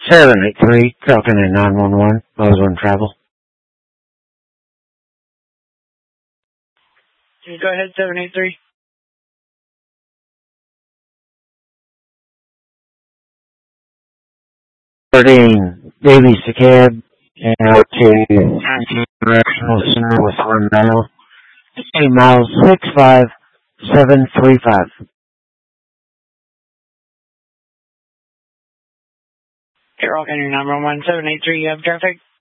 783, talking to 911, Moslin Travel. Go ahead, 783. Baby's the cab, and out to Directional Center with Orlando. 8 miles, 65735. You're rocking your 911, 783, you have traffic?